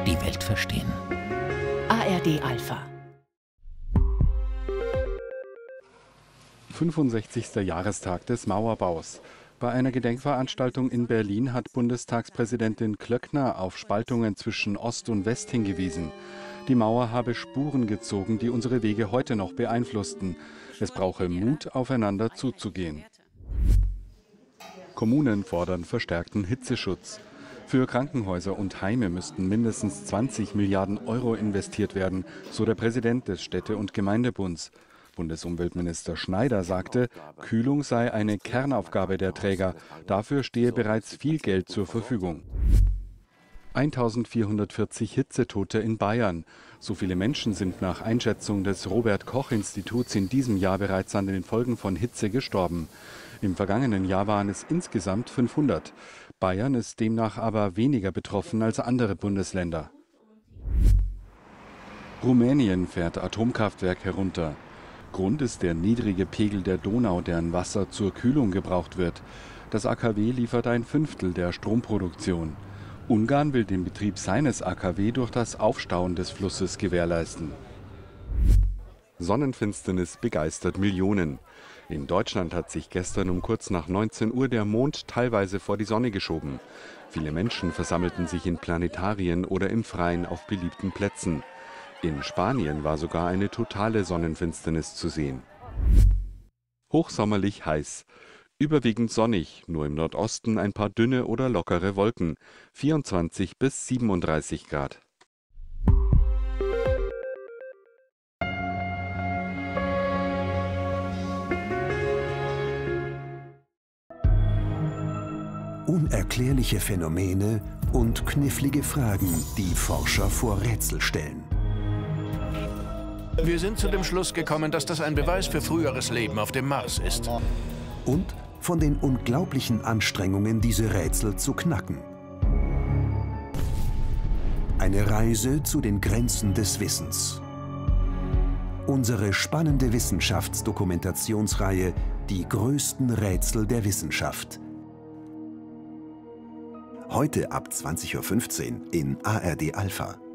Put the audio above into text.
die Welt verstehen. ARD Alpha. 65. Jahrestag des Mauerbaus. Bei einer Gedenkveranstaltung in Berlin hat Bundestagspräsidentin Klöckner auf Spaltungen zwischen Ost und West hingewiesen. Die Mauer habe Spuren gezogen, die unsere Wege heute noch beeinflussten. Es brauche Mut, aufeinander zuzugehen. Kommunen fordern verstärkten Hitzeschutz. Für Krankenhäuser und Heime müssten mindestens 20 Milliarden Euro investiert werden, so der Präsident des Städte- und Gemeindebunds. Bundesumweltminister Schneider sagte, Kühlung sei eine Kernaufgabe der Träger. Dafür stehe bereits viel Geld zur Verfügung. 1440 Hitzetote in Bayern. So viele Menschen sind nach Einschätzung des Robert-Koch-Instituts in diesem Jahr bereits an den Folgen von Hitze gestorben. Im vergangenen Jahr waren es insgesamt 500. Bayern ist demnach aber weniger betroffen als andere Bundesländer. Rumänien fährt Atomkraftwerk herunter. Grund ist der niedrige Pegel der Donau, deren Wasser zur Kühlung gebraucht wird. Das AKW liefert ein Fünftel der Stromproduktion. Ungarn will den Betrieb seines AKW durch das Aufstauen des Flusses gewährleisten. Sonnenfinsternis begeistert Millionen. In Deutschland hat sich gestern um kurz nach 19 Uhr der Mond teilweise vor die Sonne geschoben. Viele Menschen versammelten sich in Planetarien oder im Freien auf beliebten Plätzen. In Spanien war sogar eine totale Sonnenfinsternis zu sehen. Hochsommerlich heiß. Überwiegend sonnig, nur im Nordosten ein paar dünne oder lockere Wolken. 24 bis 37 Grad. Unerklärliche Phänomene und knifflige Fragen, die Forscher vor Rätsel stellen. Wir sind zu dem Schluss gekommen, dass das ein Beweis für früheres Leben auf dem Mars ist. Und von den unglaublichen Anstrengungen, diese Rätsel zu knacken. Eine Reise zu den Grenzen des Wissens. Unsere spannende Wissenschaftsdokumentationsreihe Die größten Rätsel der Wissenschaft. Heute ab 20:15 Uhr in ARD Alpha.